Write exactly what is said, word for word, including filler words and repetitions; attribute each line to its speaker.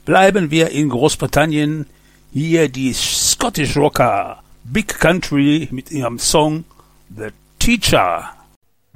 Speaker 1: Bleiben wir in Großbritannien. Hier die Scottish Rocker Big Country mit ihrem Song The Teacher.